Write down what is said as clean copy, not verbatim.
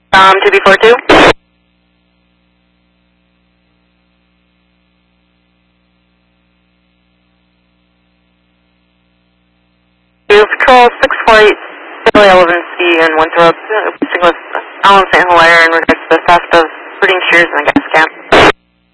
2B42. Patrol 648, Daily Eleven C in Winthrop, with Alan St. Hilaire in regards to the theft of breeding shears in the